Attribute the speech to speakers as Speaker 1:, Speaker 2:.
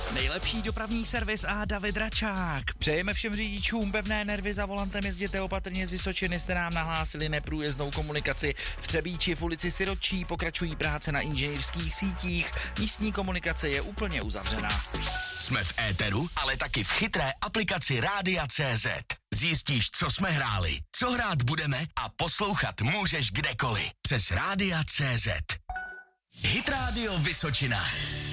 Speaker 1: Nejlepší dopravní servis a David Račák. Přejeme všem řidičům pevné nervy za volantem, jezděte opatrně. Z Vysočiny jste nám nahlásili neprůjezdnou komunikaci. V Třebíči v ulici Sirotčí pokračují práce na inženýrských sítích. Místní komunikace je úplně uzavřená.
Speaker 2: Jsme v éteru, ale taky v chytré aplikaci Rádia.cz. Zjistíš, co jsme hráli, co hrát budeme a poslouchat můžeš kdekoliv přes Rádia.cz. Hit Radio Vysočina.